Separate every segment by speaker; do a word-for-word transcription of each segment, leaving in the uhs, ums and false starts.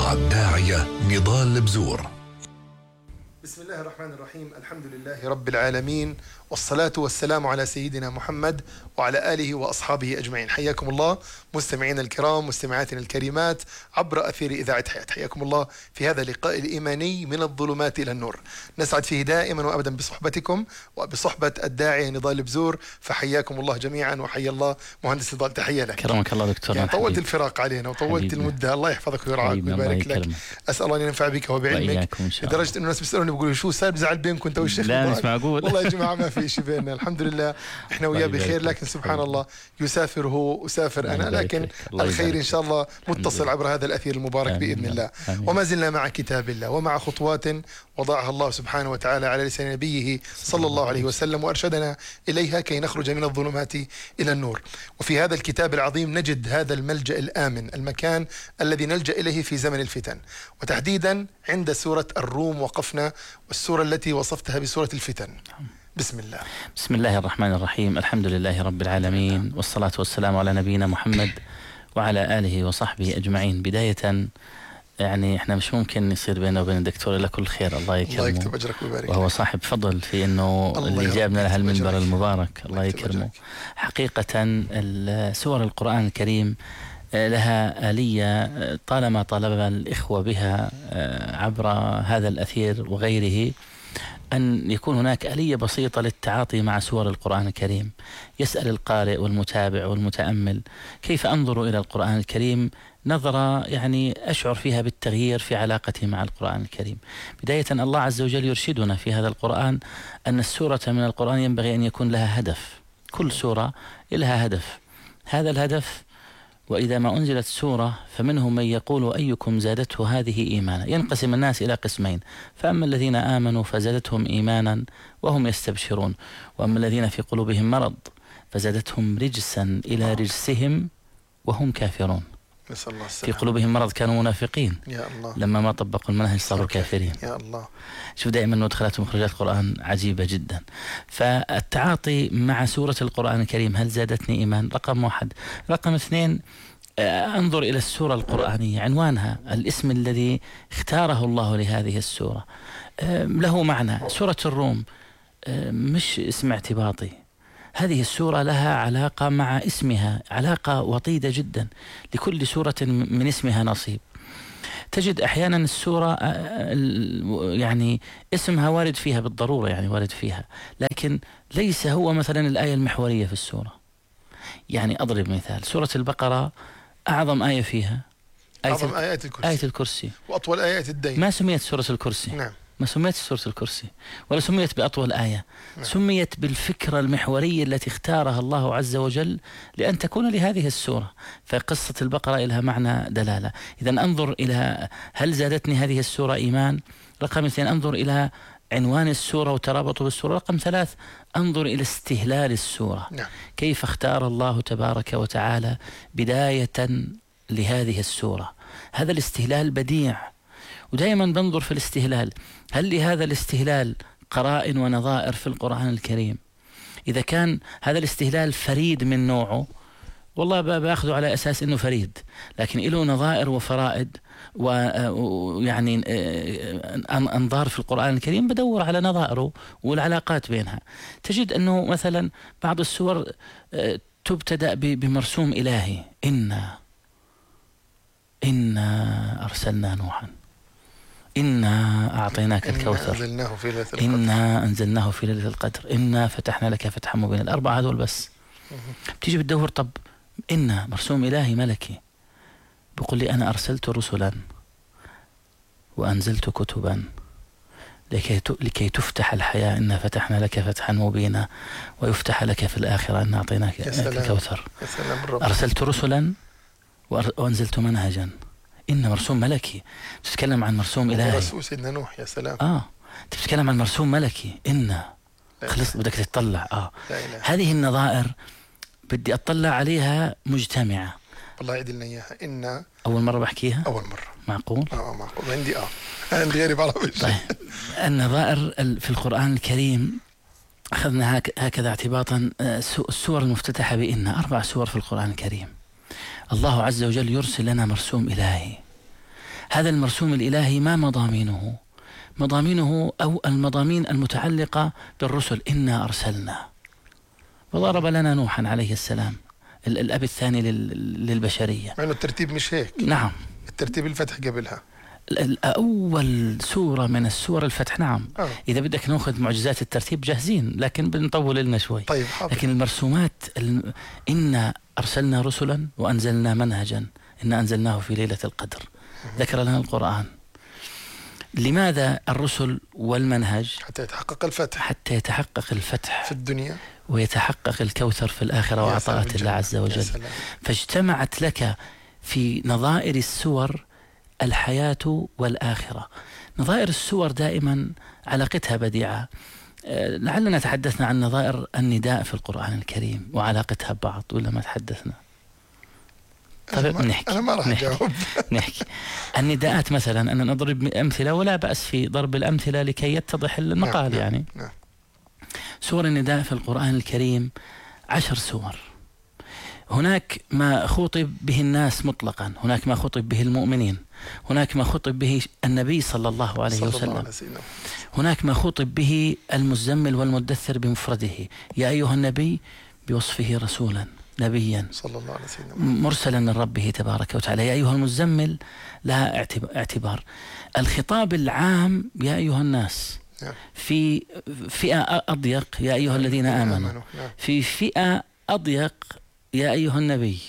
Speaker 1: مع الداعية نضال بزور.
Speaker 2: بسم الله الرحمن الرحيم. الحمد لله رب العالمين، والصلاة والسلام على سيدنا محمد وعلى آله وأصحابه أجمعين. حياكم الله مستمعين الكرام، مستمعاتنا الكريمات عبر أثير إذاعة حياة. حياكم الله في هذا اللقاء الإيماني من الظلمات إلى النور. نسعد فيه دائما وأبدا بصحبتكم وبصحبة الداعية نضال بزور، فحياكم الله جميعا وحيا الله مهندس نضال. تحية لك.
Speaker 3: كرمك الله دكتور.
Speaker 2: يعني طولت الفراق علينا وطولت
Speaker 3: حبيبنا.
Speaker 2: المدة، الله يحفظك ويرعاك ويبارك لك. أسأل الله أن ينفع بك وبعلمك، لدرجة أنه الناس بيسألوني بيقولوا شو صار بزعل بينكم أنت والشيخ؟
Speaker 3: لا مش معقول.
Speaker 2: والله يا جماعة ما في شيء بيننا، الحمد لله احنا وياه بخير، لكن سبحان الله يسافر هو وسافر انا، لكن الخير ان شاء الله متصل عبر هذا الاثير المبارك باذن الله. وما زلنا مع كتاب الله ومع خطوات وضعها الله سبحانه وتعالى على لسان نبيه صلى الله عليه وسلم وارشدنا اليها كي نخرج من الظلمات الى النور. وفي هذا الكتاب العظيم نجد هذا الملجأ الآمن، المكان الذي نلجأ اليه في زمن الفتن، وتحديدا عند سورة الروم وقفنا، والسورة التي وصفتها بسورة الفتن. بسم الله.
Speaker 3: بسم الله الرحمن الرحيم. الحمد لله رب العالمين، والصلاة والسلام على نبينا محمد وعلى آله وصحبه أجمعين. بداية يعني احنا مش ممكن يصير بيننا وبين الدكتور إلا كل خير، الله يكرمه،
Speaker 2: الله يكتب أجرك ويبارك،
Speaker 3: وهو صاحب فضل في إنه اللي جابنا لها المنبر المبارك، الله يكرمه. حقيقة سور القرآن الكريم لها آلية طالما طالب الإخوة بها عبر هذا الأثير وغيره، أن يكون هناك آلية بسيطة للتعاطي مع سور القرآن الكريم. يسأل القارئ والمتابع والمتأمل كيف أنظر إلى القرآن الكريم نظرة يعني أشعر فيها بالتغيير في علاقتي مع القرآن الكريم. بداية الله عز وجل يرشدنا في هذا القرآن أن السورة من القرآن ينبغي أن يكون لها هدف، كل سورة لها هدف. هذا الهدف وإذا ما أنزلت سورة فمنهم من يقول أيكم زادته هذه إيمانا. ينقسم الناس إلى قسمين، فأما الذين آمنوا فزادتهم إيمانا وهم يستبشرون، وأما الذين في قلوبهم مرض فزادتهم رجسا إلى رجسهم وهم كافرون. الله في قلوبهم مرض كانوا منافقين، يا الله، لما ما طبقوا المنهج صاروا كافرين.
Speaker 2: يا الله.
Speaker 3: شوف دائما مدخلات ومخرجات القرآن عجيبة جدا. فالتعاطي مع سورة القرآن الكريم، هل زادتني إيمان؟ رقم واحد. رقم اثنين، انظر إلى السورة القرآنية، عنوانها، الاسم الذي اختاره الله لهذه السورة له معنى. سورة الروم مش اسم اعتباطي، هذه السورة لها علاقة مع اسمها، علاقة وطيدة جدا، لكل سورة من اسمها نصيب. تجد أحيانا السورة يعني اسمها وارد فيها بالضرورة، يعني وارد فيها، لكن ليس هو مثلا الآية المحورية في السورة. يعني أضرب مثال، سورة البقرة أعظم آية فيها آية
Speaker 2: أعظم آيات الكرسي،
Speaker 3: آية الكرسي،
Speaker 2: وأطول آيات الدين.
Speaker 3: ما سميت سورة الكرسي، نعم، ما سميت سورة الكرسي ولا سميت بأطول آية، نعم. سميت بالفكرة المحورية التي اختارها الله عز وجل لأن تكون لهذه السورة. فقصة البقرة لها معنى دلالة. إذا أنظر إلى هل زادتني هذه السورة إيمان. رقم اثنين، أنظر إلى عنوان السورة وترابطه بالسورة. رقم ثلاث، أنظر إلى استهلال السورة، نعم. كيف اختار الله تبارك وتعالى بداية لهذه السورة. هذا الاستهلال بديع، ودائما بنظر في الاستهلال، هل لهذا الاستهلال قرائن ونظائر في القرآن الكريم؟ إذا كان هذا الاستهلال فريد من نوعه، والله بأخذه على أساس أنه فريد، لكن له نظائر وفرائد ويعني أنظار في القرآن الكريم، بدور على نظائره والعلاقات بينها. تجد أنه مثلا بعض السور تبتدأ بمرسوم إلهي، إنا إنا أرسلنا نوحا، إنا أعطيناك الكوثر،
Speaker 2: أنزلناه في ليلة القدر،
Speaker 3: إنا أنزلناه في ليلة القدر، إنا فتحنا لك فتحا مبينا. الأربعة هذول بس. بتيجي بتدور، طب إنا مرسوم إلهي ملكي، بقول لي أنا أرسلت رسلا وأنزلت كتبا لكي لكي تفتح الحياة، إنا فتحنا لك فتحا مبينا، ويفتح لك في الآخرة إنا أعطيناك الكوثر. أرسلت رسلا وأنزلت منهجا. إن مرسوم ملكي، تتكلم عن مرسوم إلهي.
Speaker 2: رسول سيدنا نوح، يا سلام.
Speaker 3: آه تتكلم عن مرسوم ملكي. إن خلص بدك تطلع آه هذه النظائر بدي أطلع عليها مجتمعة.
Speaker 2: الله يعدلنا إياها. إن
Speaker 3: أول مرة بحكيها،
Speaker 2: أول مرة.
Speaker 3: معقول؟
Speaker 2: آه معقول. عندي آه عندي غيري بعرف.
Speaker 3: طيب، النظائر في القرآن الكريم أخذنا هكذا اعتباطا. السور المفتتحة بإن، أربع سور في القرآن الكريم. الله عز وجل يرسل لنا مرسوم إلهي هذا المرسوم الإلهي ما مضامينه؟ مضامينه أو المضامين المتعلقة بالرسل. إنا أرسلنا، وضرب لنا نوحا عليه السلام الأب الثاني للبشرية.
Speaker 2: مع أنه الترتيب مش هيك.
Speaker 3: نعم،
Speaker 2: الترتيب الفتح قبلها.
Speaker 3: أول سورة من السور الفتح. نعم. أوه. إذا بدك نأخذ معجزات الترتيب جاهزين، لكن بنطول لنا شوي.
Speaker 2: طيب حاضر.
Speaker 3: لكن المرسومات ال... إنا أرسلنا رسلا وأنزلنا منهجا، إنا أنزلناه في ليلة القدر. ذكر لنا القرآن. لماذا الرسل والمنهج؟
Speaker 2: حتى يتحقق الفتح.
Speaker 3: حتى يتحقق الفتح
Speaker 2: في الدنيا،
Speaker 3: ويتحقق الكوثر في الآخرة وعطاءات الله عز وجل. فاجتمعت لك في نظائر السور الحياة والآخرة. نظائر السور دائما علاقتها بديعة. لعلنا تحدثنا عن نظائر النداء في القرآن الكريم وعلاقتها ببعض، ولا ما تحدثنا؟ طيب نحكي.
Speaker 2: أنا ما راح أجاوب.
Speaker 3: نحكي النداءات مثلا، أن نضرب أمثلة ولا بأس في ضرب الأمثلة لكي يتضح المقال.
Speaker 2: نعم.
Speaker 3: يعني
Speaker 2: نعم.
Speaker 3: سور النداء في القرآن الكريم عشر سور. هناك ما خطب به الناس مطلقا، هناك ما خطب به المؤمنين، هناك ما خطب به النبي صلى الله عليه
Speaker 2: صلى
Speaker 3: وسلم،
Speaker 2: الله عليه وسلم.
Speaker 3: هناك ما خطب به المزمل والمدثر بمفرده، يا أيها النبي بوصفه رسولا نبيا
Speaker 2: صلى الله عليه وسلم
Speaker 3: مرسلا من ربه تبارك وتعالى، يا أيها المزمل لها اعتبار. الخطاب العام يا أيها الناس، في فئة أضيق يا أيها الذين آمنوا، في فئة أضيق يا أيها النبي،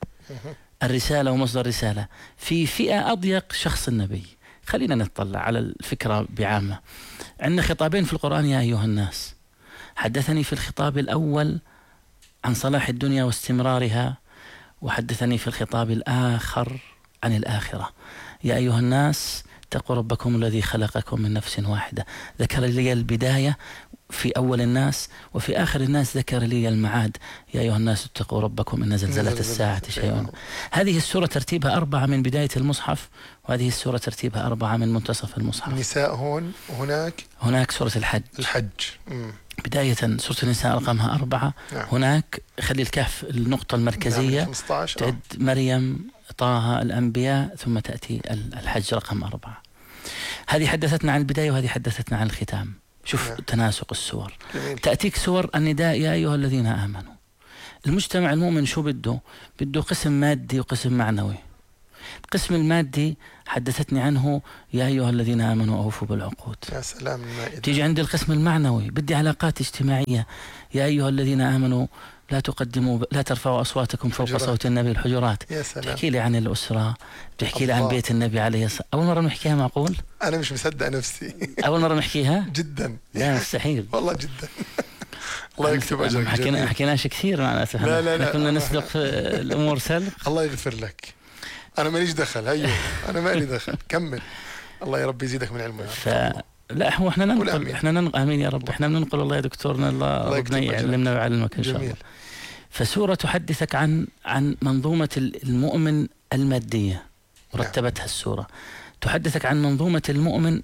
Speaker 3: الرسالة ومصدر الرسالة، في فئة أضيق شخص النبي. خلينا نتطلع على الفكرة بعامة. عندنا خطابين في القرآن يا أيها الناس. حدثني في الخطاب الأول عن صلاح الدنيا واستمرارها، وحدثني في الخطاب الآخر عن الآخرة. يا أيها الناس اتقوا ربكم الذي خلقكم من نفس واحدة. ذكر لي البداية في أول الناس، وفي آخر الناس ذكر لي المعاد. يا أيها الناس اتقوا ربكم إن زلزلة الساعة شيء. هذه السورة ترتيبها أربعة من بداية المصحف، وهذه السورة ترتيبها أربعة من منتصف المصحف.
Speaker 2: النساء هون، وهناك
Speaker 3: هناك سورة الحج.
Speaker 2: الحج مم.
Speaker 3: بداية سورة النساء رقمها أربعة. نعم. هناك خلي الكهف النقطة المركزية.
Speaker 2: نعم. خمسة عشر
Speaker 3: تعد مريم، طه، الأنبياء، ثم تأتي الحج رقم أربعة. هذه حدثتنا عن البداية، وهذه حدثتنا عن الختام. شوف نعم. تناسق السور. جميل. تأتيك سور النداء يا أيها الذين آمنوا. المجتمع المؤمن شو بده؟ بده قسم مادي وقسم معنوي. القسم المادي حدثتني عنه يا أيها الذين آمنوا أوفوا بالعقود.
Speaker 2: يا سلام. المائدة.
Speaker 3: تيجي عند القسم المعنوي، بدي علاقات اجتماعية. يا أيها الذين آمنوا لا تقدموا لا ترفعوا أصواتكم فوق حجرات. صوت النبي. الحجرات.
Speaker 2: يا سلام.
Speaker 3: بتحكي لي عن الأسرة، بتحكي لي عن بيت النبي عليه الصلاة. أول مرة نحكيها معقول؟
Speaker 2: أنا مش مصدق نفسي.
Speaker 3: أول مرة نحكيها؟
Speaker 2: جدا.
Speaker 3: لا مستحيل.
Speaker 2: والله جدا. الله يكتب أجرك.
Speaker 3: حكينا حكيناش كثير معناته.
Speaker 2: لا لا لا.
Speaker 3: كنا نسبق الأمور سلق.
Speaker 2: الله يغفر لك. أنا ماليش دخل. هيو أنا مالي دخل. كمل. الله يا رب يزيدك من علمه.
Speaker 3: ف... لا هو احنا ننقل احنا ننقل امين يا رب. احنا بننقل. الله يا دكتورنا، الله ربنا يعلمنا ويعلمك ان شاء الله. فسورة تحدثك عن عن منظومة المؤمن المادية، ورتبتها السورة. تحدثك عن منظومة المؤمن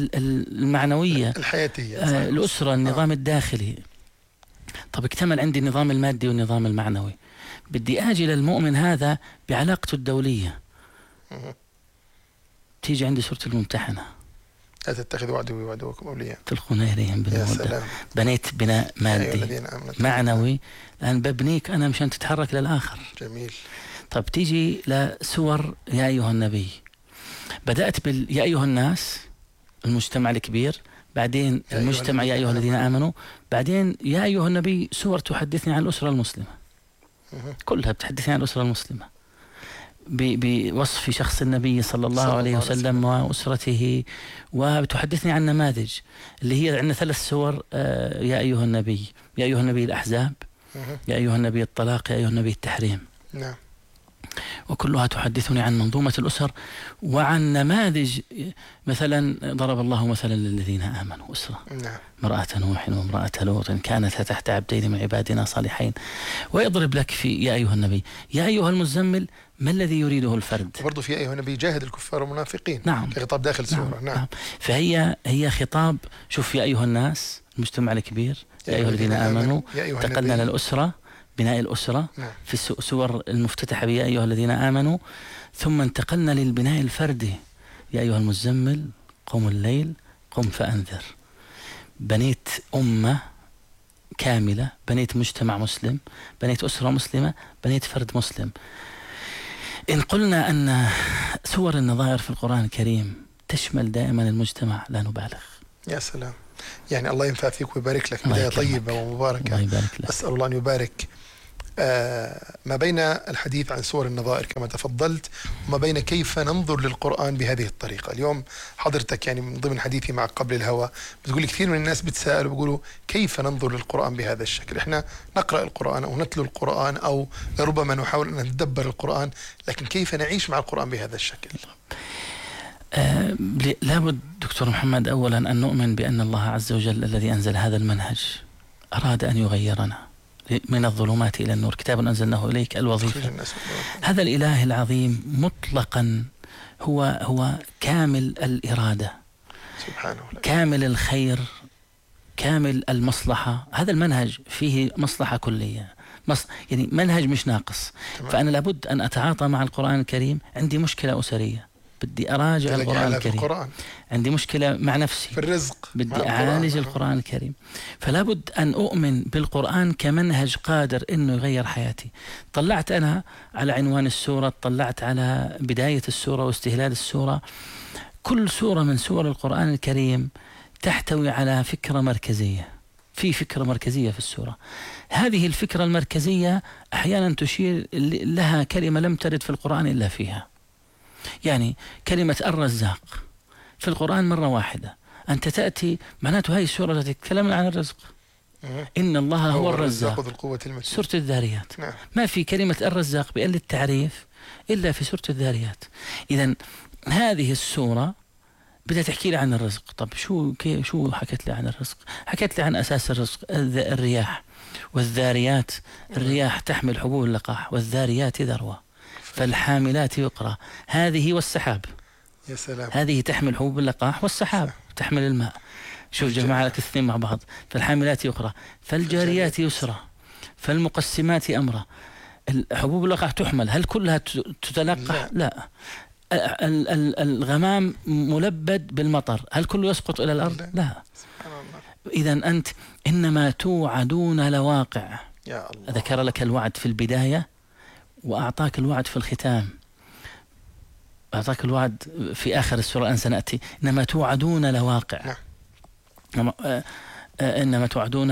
Speaker 3: المعنوية
Speaker 2: الحياتية،
Speaker 3: آه الأسرة، النظام آه. الداخلي. طب اكتمل عندي النظام المادي والنظام المعنوي، بدي أجي للمؤمن هذا بعلاقته الدولية. م- تيجي عندي سورة الممتحنة.
Speaker 2: لا تتخذوا عدوي وعدوكم أولياء
Speaker 3: تلقون إليهم بالمودة. بنيت بناء مادي معنوي، الآن ببنيك أنا مشان تتحرك للآخر.
Speaker 2: جميل.
Speaker 3: طب تيجي لسور يا أيها النبي. بدأت بال يا أيها الناس، المجتمع الكبير، بعدين يا المجتمع يا أيها الذين آمنوا، بعدين يا أيها النبي. سور تحدثني عن الأسرة المسلمة. كلها بتحدثني عن الأسرة المسلمة بوصف شخص النبي صلى الله صلى عليه وسلم وأسرته، وبتحدثني عن نماذج اللي هي عندنا ثلاث سور. آه يا أيها النبي، يا أيها النبي الأحزاب، يا أيها النبي الطلاق، يا أيها النبي التحريم.
Speaker 2: نعم.
Speaker 3: وكلها تحدثني عن منظومة الأسر وعن نماذج. مثلا ضرب الله مثلا للذين آمنوا أسرة.
Speaker 2: نعم.
Speaker 3: امرأة نوح وامرأة لوط كانتا تحت عبدين من عبادنا صالحين. ويضرب لك في يا أيها النبي، يا أيها المزمل، ما الذي يريده الفرد؟
Speaker 2: وبرضه في أيها النبي جاهد الكفار والمنافقين.
Speaker 3: نعم.
Speaker 2: كخطاب داخل سورة. نعم. نعم.
Speaker 3: فهي هي خطاب. شوف يا أيها الناس، المجتمع الكبير، يا أيها الذين آمنوا، انتقلنا للأسرة، بناء الأسرة. نعم. في السور المفتتحة بيا أيها الذين آمنوا، ثم انتقلنا للبناء الفردي. يا أيها المزمل قم الليل قم فأنذر. بنيت أمة كاملة، بنيت مجتمع مسلم، بنيت أسرة مسلمة، بنيت فرد مسلم. إن قلنا أن سور النظائر في القرآن الكريم تشمل دائما المجتمع لا نبالغ.
Speaker 2: يا سلام، يعني الله ينفع فيك ويبارك لك، بداية طيبة ومباركة.
Speaker 3: الله يبارك لك.
Speaker 2: أسأل الله أن يبارك آه ما بين الحديث عن سور النظائر كما تفضلت، وما بين كيف ننظر للقرآن بهذه الطريقة. اليوم حضرتك يعني من ضمن حديثي معك قبل الهوى بتقول كثير من الناس بتسأل وبيقولوا كيف ننظر للقرآن بهذا الشكل. إحنا نقرأ القرآن أو نتلو القرآن أو ربما نحاول أن نتدبر القرآن، لكن كيف نعيش مع القرآن بهذا الشكل؟
Speaker 3: آه لابد دكتور محمد أولا أن نؤمن بأن الله عز وجل الذي أنزل هذا المنهج أراد أن يغيرنا من الظلمات إلى النور، كتاب أنزلناه إليك الوظيفة. هذا الإله العظيم مطلقا هو هو كامل الإرادة، سبحانه، كامل الخير، كامل المصلحة. هذا المنهج فيه مصلحة كلية، مص... يعني منهج مش ناقص. تمام. فأنا لابد أن أتعاطى مع القرآن الكريم. عندي مشكلة أسرية بدي أراجع القرآن الكريم، القرآن. عندي مشكلة مع نفسي
Speaker 2: في الرزق
Speaker 3: بدي أعالج القرآن الكريم. فلا بد أن أؤمن بالقرآن كمنهج قادر إنه يغير حياتي. طلعت أنا على عنوان السورة، طلعت على بداية السورة واستهلال السورة. كل سورة من سور القرآن الكريم تحتوي على فكرة مركزية، في فكرة مركزية في السورة. هذه الفكرة المركزية أحيانا تشير لها كلمة لم ترد في القرآن إلا فيها. يعني كلمة الرزاق في القرآن مرة واحدة، أنت تأتي معناته هاي السورة التي تتكلم عن الرزق. إن الله هو الرزاق ذو القوة المتين، سورة الذاريات. نعم. ما في كلمة الرزاق بقل التعريف إلا في سورة الذاريات. إذن هذه السورة بدها تحكي لي عن الرزق. طب شو كي شو حكت لي عن الرزق؟ حكت لي عن أساس الرزق، الرياح والذاريات. الرياح تحمل حبوب اللقاح، والذاريات ذروة، فالحاملات يقرأ. هذه والسحاب.
Speaker 2: يا سلام.
Speaker 3: هذه تحمل حبوب اللقاح، والسحاب تحمل الماء. شوف جماعة لك الاثنين مع بعض. فالحاملات يقرأ، فالجاريات يسرى، فالمقسمات أمرا. حبوب اللقاح تحمل، هل كلها تتلقح؟ لا. الغمام ملبد بالمطر، هل كله يسقط إلى الأرض؟ لا. إذن أنت إنما توعدون لواقع. يا الله. ذكر لك الوعد في البداية وأعطاك الوعد في الختام، أعطاك الوعد في آخر السورة أن سنأتي. إنما توعدون لواقع. نعم. إنما توعدون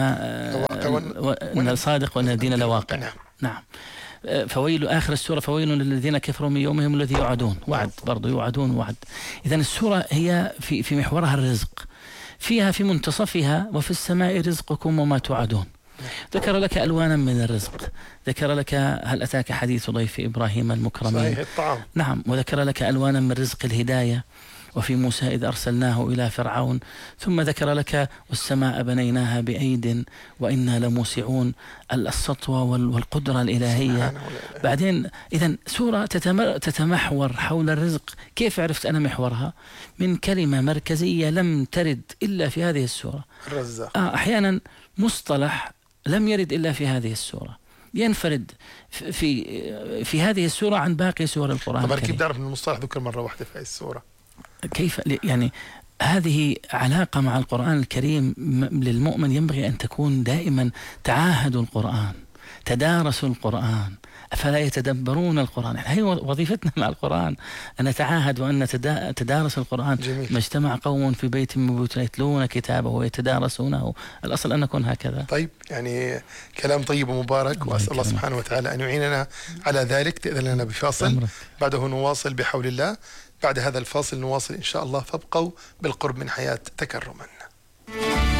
Speaker 3: إن الصادق وإن الدين لواقع. نعم. نعم. فويل آخر السورة فويل للذين كفروا من يومهم الذي يوعدون. وعد برضو، يوعدون وعد. إذن السورة هي في في محورها الرزق، فيها في منتصفها وفي السماء رزقكم وما توعدون. ذكر لك ألوانا من الرزق، ذكر لك هل أتاك حديث ضيف إبراهيم المكرمين.
Speaker 2: صحيح، الطعام.
Speaker 3: نعم. وذكر لك ألوانا من رزق الهداية، وفي موسى إذ أرسلناه إلى فرعون. ثم ذكر لك والسماء بنيناها بأيد وإنا لموسعون، السطوة والقدرة الإلهية. بعدين إذن سورة تتمحور حول الرزق. كيف عرفت أنا محورها؟ من كلمة مركزية لم ترد إلا في هذه السورة، الرزاق. آه أحيانا مصطلح لم يرد إلا في هذه السورة، ينفرد في في هذه السورة عن باقي سور القرآن.
Speaker 2: طبعا كيف تعرف أن المصطلح ذكر مرة واحدة في هذه السورة؟
Speaker 3: كيف يعني هذه علاقة مع القرآن الكريم للمؤمن ينبغي أن تكون دائما. تعاهدوا القرآن، تدارسوا القرآن، أفلا يتدبرون القرآن. هي وظيفتنا مع القرآن أن نتعاهد وأن نتدارس القرآن. جميل. ما اجتمع قوم في بيت من بيوت يتلون كتابه ويتدارسونه، الأصل أن نكون هكذا.
Speaker 2: طيب، يعني كلام طيب ومبارك، وأسأل الله سبحانه وتعالى أن يعيننا على ذلك. تأذن لنا بفاصل، بعده نواصل بحول الله. بعد هذا الفاصل نواصل إن شاء الله، فابقوا بالقرب من حياة تكرما.